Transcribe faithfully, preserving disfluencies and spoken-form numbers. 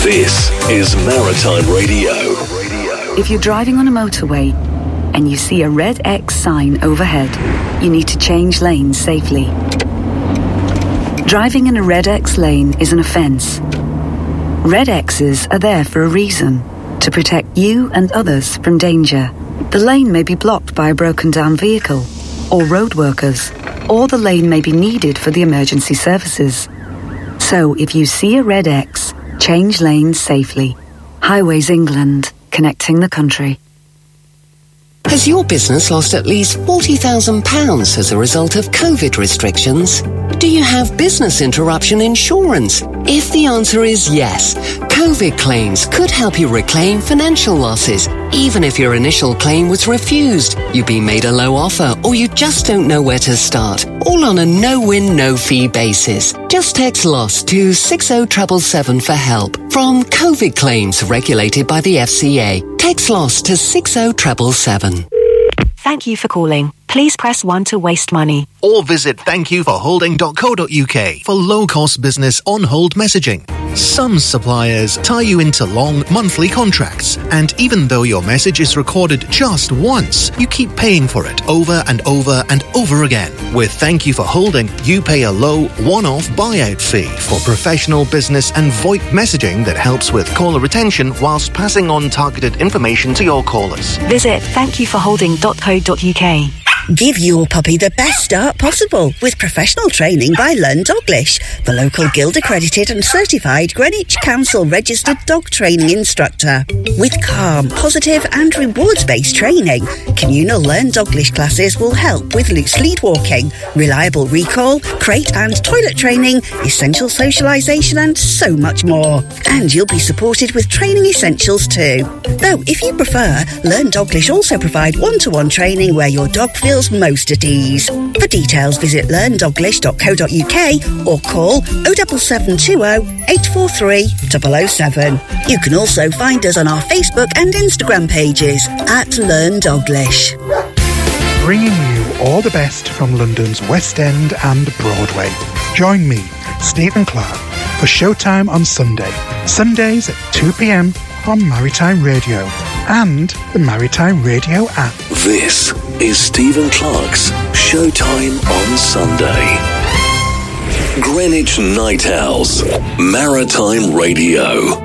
This is Maritime Radio. If you're driving on a motorway and you see a red X sign overhead, you need to change lanes safely. Driving in a red X lane is an offence. Red X's are there for a reason, to protect you and others from danger. The lane may be blocked by a broken down vehicle or road workers, or the lane may be needed for the emergency services. So if you see a red X, change lanes safely. Highways England, connecting the country. Has your business lost at least forty thousand pounds as a result of COVID restrictions? Do you have business interruption insurance? If the answer is yes, COVID claims could help you reclaim financial losses, even if your initial claim was refused, you've been made a low offer, or you just don't know where to start, all on a no-win, no-fee basis. Just text LOSS to six oh seven seven for help. From COVID claims regulated by the F C A, text LOSS to six oh seven seven. Thank you for calling. Please press one to waste money. Or visit thank you for holding dot co dot uk for low-cost business on-hold messaging. Some suppliers tie you into long monthly contracts, and even though your message is recorded just once, you keep paying for it over and over and over again. With Thank You for Holding, you pay a low one-off buyout fee for professional business and VoIP messaging that helps with caller retention whilst passing on targeted information to your callers. Visit thank you for holding dot co dot uk. Give your puppy the best start possible with professional training by Learn Doglish, the local Guild accredited and certified Greenwich Council registered dog training instructor. With calm, positive and rewards-based training, communal Learn Doglish classes will help with loose lead walking, reliable recall, crate and toilet training, essential socialisation and so much more. And you'll be supported with training essentials too. Though if you prefer, Learn Doglish also provide one-to-one training where your dog feels most at ease. For details, visit learn doglish dot co dot uk or call oh seven seven two oh, eight four three, zero zero seven. You can also find us on our Facebook and Instagram pages at Learn Doglish. Bringing you all the best from London's West End and Broadway. Join me, Stephen Clark, for Showtime on Sunday. Sundays at two p.m. on Maritime Radio and the Maritime Radio app. This is Stephen Clark's Showtime on Sunday. Greenwich Night Owls, Maritime Radio.